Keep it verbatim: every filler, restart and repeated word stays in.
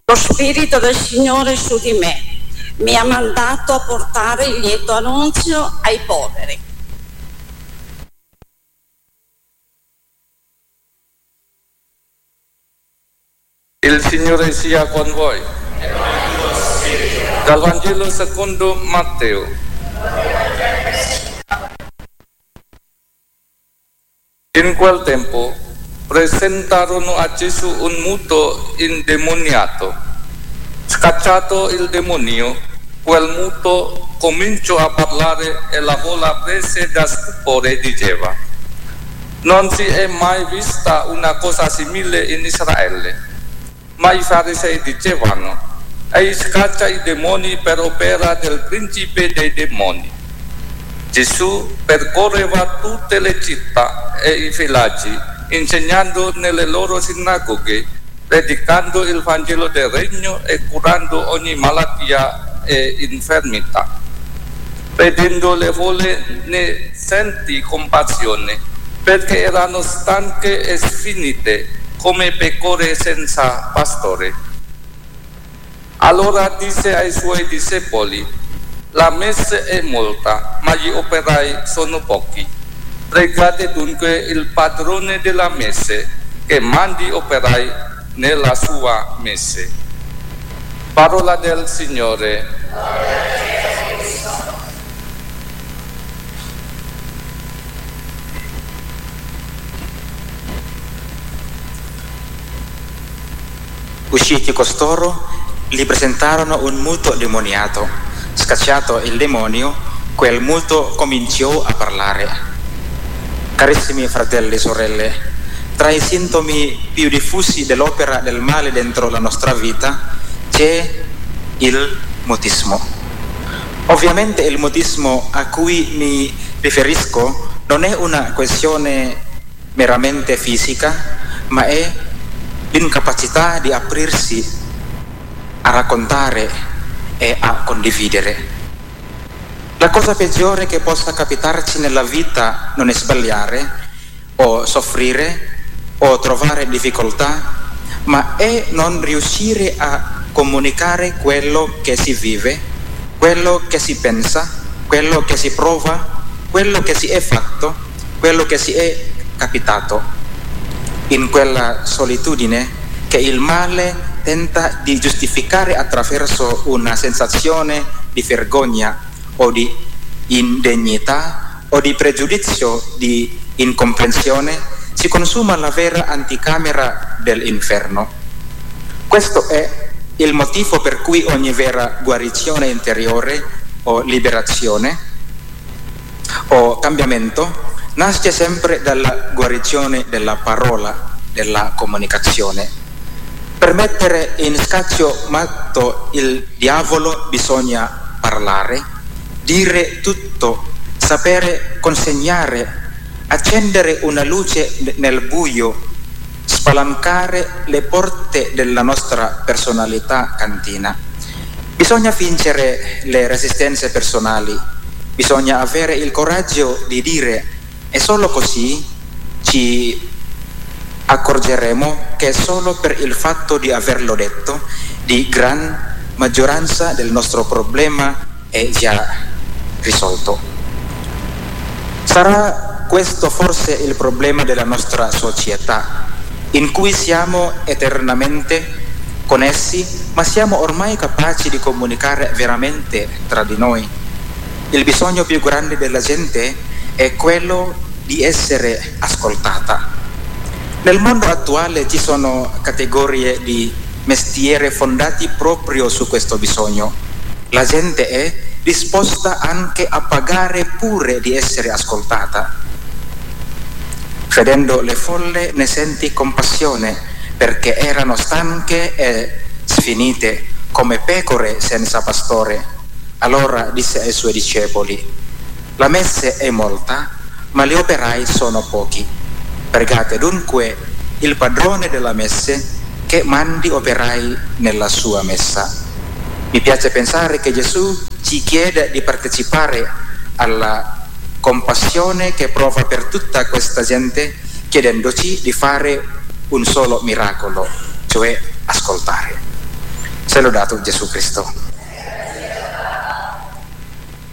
Lo Spirito del Signore è su di me, mi ha mandato a portare il lieto annunzio ai poveri. Il Signore sia con voi. Dal Vangelo secondo Matteo. In quel tempo presentarono a Gesù un muto indemoniato. Scacciato il demonio, quel muto cominciò a parlare e la folla prese da stupore diceva: non si è mai vista una cosa simile in Israele. Ma i farisei dicevano: egli scaccia i demoni per opera del principe dei demoni. Gesù percorreva tutte le città e i villaggi, insegnando nelle loro sinagoghe, predicando il Vangelo del Regno e curando ogni malattia e infermità. Vedendo le folle ne sentì compassione, perché erano stanche e sfinite come pecore senza pastore. Allora disse ai suoi discepoli: la messe è molta, ma gli operai sono pochi. Pregate dunque il padrone della messe che mandi operai nella sua messe. Parola del Signore. Usciti costoro, gli presentarono un muto demoniato. Scacciato il demonio, quel muto cominciò a parlare. Carissimi fratelli e sorelle, tra i sintomi più diffusi dell'opera del male dentro la nostra vita c'è il mutismo. Ovviamente il mutismo a cui mi riferisco non è una questione meramente fisica, ma è l'incapacità di aprirsi a raccontare e a condividere. La cosa peggiore che possa capitarci nella vita non è sbagliare o soffrire o trovare difficoltà, ma è non riuscire a comunicare quello che si vive, quello che si pensa, quello che si prova, quello che si è fatto, quello che si è capitato. In quella solitudine che il male tenta di giustificare attraverso una sensazione di vergogna o di indegnità o di pregiudizio, di incomprensione, si consuma la vera anticamera dell'inferno. Questo è il motivo per cui ogni vera guarigione interiore o liberazione o cambiamento nasce sempre dalla guarigione della parola, della comunicazione. Per mettere in scaccio matto il diavolo bisogna parlare, dire tutto, sapere consegnare, accendere una luce nel buio, spalancare le porte della nostra personalità cantina. Bisogna vincere le resistenze personali, bisogna avere il coraggio di dire. E solo così ci accorgeremo che solo per il fatto di averlo detto, di gran maggioranza del nostro problema è già risolto. Sarà questo forse il problema della nostra società, in cui siamo eternamente connessi, ma siamo ormai capaci di comunicare veramente tra di noi. Il bisogno più grande della gente è quello di essere ascoltata. Nel mondo attuale ci sono categorie di mestiere fondati proprio su questo bisogno. La gente è disposta anche a pagare pure di essere ascoltata. Vedendo le folle ne senti compassione, perché erano stanche e sfinite come pecore senza pastore. Allora disse ai suoi discepoli: la messe è molta, ma gli operai sono pochi. Pregate dunque il padrone della messe che mandi operai nella sua messa. Mi piace pensare che Gesù ci chiede di partecipare alla compassione che prova per tutta questa gente, chiedendoci di fare un solo miracolo, cioè ascoltare. Sia lodato Gesù Cristo.